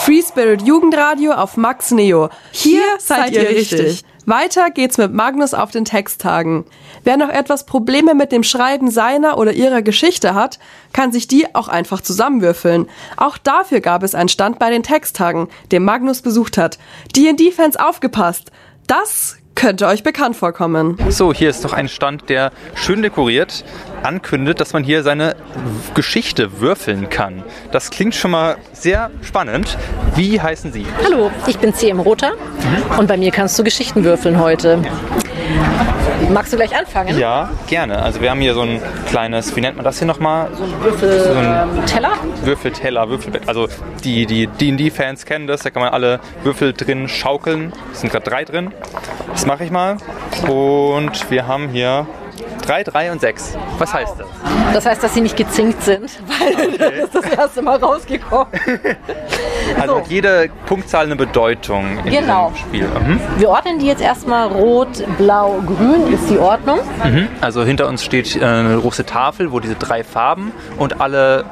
Free Spirit Jugendradio auf Max Neo. Hier seid ihr richtig. Weiter geht's mit Magnus auf den Texttagen. Wer noch etwas Probleme mit dem Schreiben seiner oder ihrer Geschichte hat, kann sich die auch einfach zusammenwürfeln. Auch dafür gab es einen Stand bei den Texttagen, den Magnus besucht hat. D&D-Fans aufgepasst! Das könnte euch bekannt vorkommen. So, hier ist doch ein Stand, der schön dekoriert ankündigt, dass man hier seine Geschichte würfeln kann. Das klingt schon mal sehr spannend. Wie heißen Sie? Hallo, ich bin CM Rother und bei mir kannst du Geschichten würfeln heute. Magst du gleich anfangen? Ja, gerne. Also wir haben hier so ein kleines, wie nennt man das hier nochmal? So ein Würfelteller? Würfelteller, Würfelbett. Also die D&D-Fans kennen das, da kann man alle Würfel drin schaukeln. Es sind gerade 3 drin. Das mache ich mal. Und wir haben hier 3, 3 und 6. Was heißt das? Das heißt, dass sie nicht gezinkt sind, weil das ist das erste Mal rausgekommen. Also hat jede Punktzahl eine Bedeutung in diesem Spiel. Wir ordnen die jetzt erstmal rot, blau, grün ist die Ordnung. Also hinter uns steht eine große Tafel, wo diese 3 Farben und alle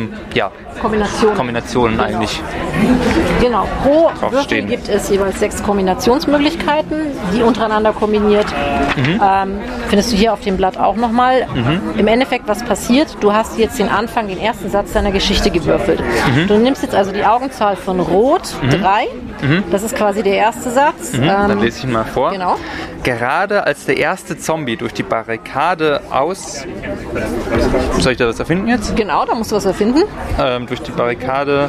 Kombinationen eigentlich. Genau, pro Würfel stehen. gibt es jeweils 6 Kombinationsmöglichkeiten, die untereinander kombiniert. Findest du hier auf dem Blatt auch nochmal. Im Endeffekt, was passiert, du hast jetzt den Anfang, den ersten Satz deiner Geschichte gewürfelt. Du nimmst jetzt also die Augenzahl von Rot, 3. Das ist quasi der erste Satz. Dann lese ich ihn mal vor. Genau. Gerade als der erste Zombie durch die Barrikade aus... Soll ich da was erfinden jetzt? Genau, da musst du was erfinden. Durch die Barrikade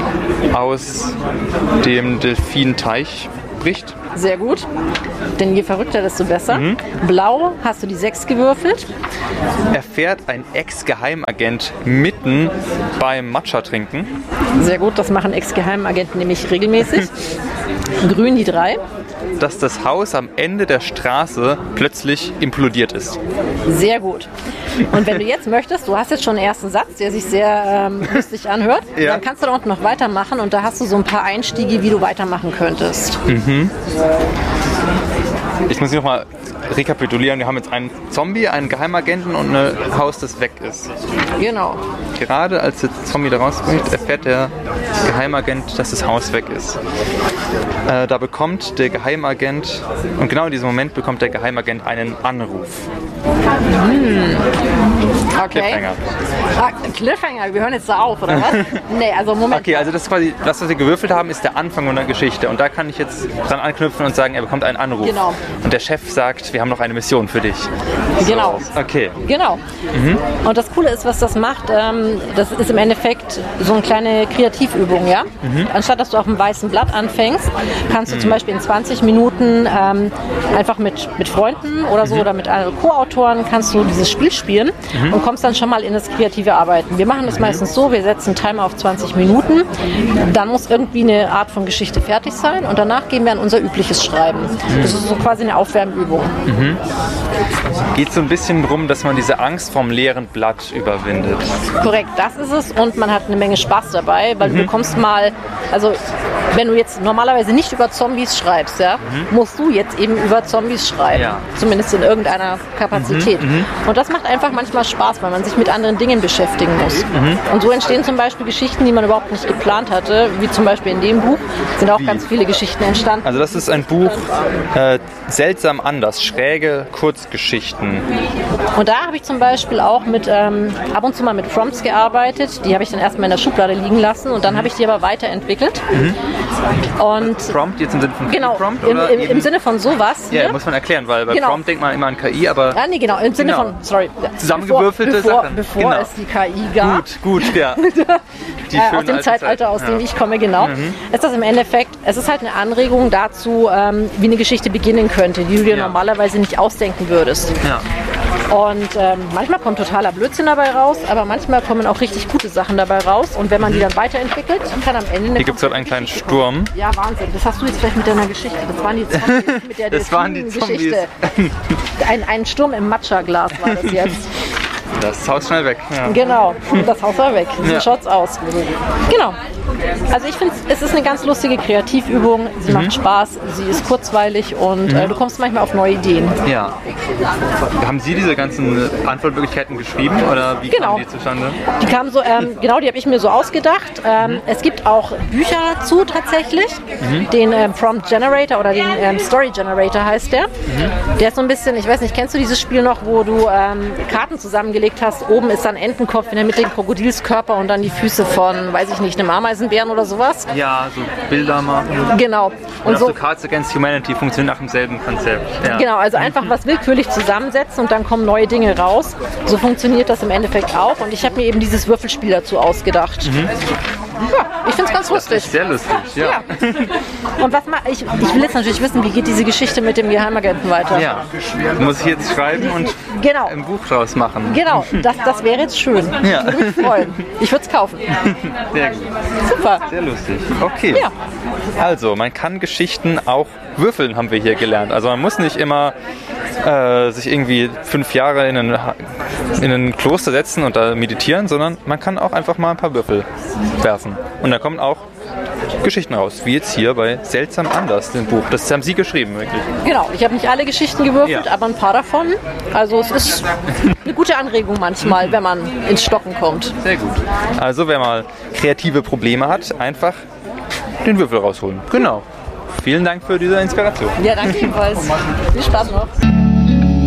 aus dem Delfinteich bricht. Sehr gut. Denn je verrückter, desto besser. Blau hast du die 6 gewürfelt. Erfährt ein Ex-Geheimagent mitten beim Matcha-Trinken. Sehr gut, das machen Ex-Geheimagenten nämlich regelmäßig. Grün die 3. Dass das Haus am Ende der Straße plötzlich implodiert ist. Sehr gut. Und wenn du jetzt möchtest, du hast jetzt schon einen ersten Satz, der sich sehr lustig anhört, dann kannst du da unten noch weitermachen und da hast du so ein paar Einstiege, wie du weitermachen könntest. Ich muss noch mal rekapitulieren. Wir haben jetzt einen Zombie, einen Geheimagenten und ein Haus, das weg ist. Genau. Gerade als der Zombie da rausbricht, erfährt der Geheimagent, dass das Haus weg ist. Da bekommt der Geheimagent, und genau in diesem Moment bekommt der Geheimagent einen Anruf. Okay. Cliffhanger. Cliffhanger, wir hören jetzt da auf, oder was? Nee, also Moment. Okay, also das ist quasi, das, was wir gewürfelt haben, ist der Anfang einer Geschichte. Und da kann ich jetzt dran anknüpfen und sagen, er bekommt einen Anruf. Genau. Und der Chef sagt, wir haben noch eine Mission für dich. Genau. Okay. Genau. Und das Coole ist, was das macht, das ist im Endeffekt so eine kleine Kreativübung, ja? Anstatt dass du auf einem weißen Blatt anfängst, kannst du zum Beispiel in 20 Minuten einfach mit Freunden oder so oder mit Co-Autoren kannst du dieses Spiel spielen und kommst dann schon mal in das kreative Arbeiten. Wir machen das meistens so, wir setzen einen Timer auf 20 Minuten, dann muss irgendwie eine Art von Geschichte fertig sein und danach gehen wir an unser übliches Schreiben. Das ist so quasi eine Aufwärmübung. Geht so ein bisschen darum, dass man diese Angst vom leeren Blatt überwindet. Korrekt, das ist es und man hat eine Menge Spaß dabei, weil du bekommst mal, also wenn du jetzt normalerweise nicht über Zombies schreibst, ja, musst du jetzt eben über Zombies schreiben. Ja. Zumindest in irgendeiner Kapazität. Und das macht einfach manchmal Spaß, weil man sich mit anderen Dingen beschäftigen muss. Und so entstehen zum Beispiel Geschichten, die man überhaupt nicht geplant hatte, wie zum Beispiel in dem Buch sind auch ganz viele Geschichten entstanden. Also das ist ein Buch seltsam anders, schräge Kurzgeschichten. Und da habe ich zum Beispiel auch ab und zu mal mit Prompts gearbeitet. Die habe ich dann erstmal in der Schublade liegen lassen und dann habe ich die aber weiterentwickelt. Und Prompt jetzt im Sinne von genau, Prompt? Oder im Sinne von sowas. Ja, muss man erklären, weil bei Prompt denkt man immer an KI, aber... Ja, nee, genau, im Sinne von, sorry. Zusammengewürfelte Sachen. Bevor es die KI gab. Gut, ja. Aus dem Zeitalter, aus dem ich komme, genau. Ist das im Endeffekt, es ist halt eine Anregung dazu, wie eine Geschichte beginnen könnte, die du dir normalerweise nicht ausdenken würdest. Ja. Und manchmal kommt totaler Blödsinn dabei raus, aber manchmal kommen auch richtig gute Sachen dabei raus. Und wenn man die dann weiterentwickelt, kann am Ende... Hier gibt es halt einen kleinen Sturm. Ja, Wahnsinn. Das hast du jetzt vielleicht mit deiner Geschichte. Das waren die Zombies mit der Geschichte. Ein Sturm im Matcha-Glas war das jetzt. Das Haus schnell weg. Ja. Genau, und das Haus war weg. So Ja. schaut's aus. Genau. Also ich finde, es ist eine ganz lustige Kreativübung. Sie macht Spaß, sie ist kurzweilig und du kommst manchmal auf neue Ideen. Ja. Haben Sie diese ganzen Antwortmöglichkeiten geschrieben oder wie Genau. kamen die zustande? Die kamen so, genau, die habe ich mir so ausgedacht. Es gibt auch Bücher dazu tatsächlich. Den Prompt Generator oder den Story Generator heißt der. Der ist so ein bisschen, ich weiß nicht, kennst du dieses Spiel noch, wo du Karten zusammengelegt hast? Oben ist dann Entenkopf, in der Mitte den Krokodilskörper und dann die Füße von, weiß ich nicht, einem Ameisenbären oder sowas. Ja, so Bilder machen. Genau. Und Und auch so so, Cards Against Humanity funktioniert nach demselben Konzept. Ja. genau, also einfach was willkürlich zusammensetzen und dann kommen neue Dinge raus. So funktioniert das im Endeffekt auch. Und ich habe mir eben dieses Würfelspiel dazu ausgedacht. Ja, ich finde es ganz lustig. Sehr lustig, ja. Ja. Und was ich will jetzt natürlich wissen, wie geht diese Geschichte mit dem Geheimagenten weiter? Ja. Muss ich jetzt schreiben und Genau. ein Buch draus machen. Genau, das wäre jetzt schön. Ja. Ich würde mich freuen. Ich würde es kaufen. Sehr gut. Super. Sehr lustig. Okay. Ja. Also, man kann Geschichten auch würfeln, haben wir hier gelernt. Also man muss nicht immer sich irgendwie 5 Jahre in ein Kloster setzen und da meditieren, sondern man kann auch einfach mal ein paar Würfel werfen. Und da kommen auch Geschichten raus, wie jetzt hier bei Seltsam anders, dem Buch. Das haben Sie geschrieben, wirklich. Genau, ich habe nicht alle Geschichten gewürfelt, Ja. aber ein paar davon. Also es ist eine gute Anregung manchmal, wenn man ins Stocken kommt. Sehr gut. Also, wer mal kreative Probleme hat, einfach den Würfel rausholen. Genau. Vielen Dank für diese Inspiration. Ja, danke jedenfalls. Viel Spaß noch.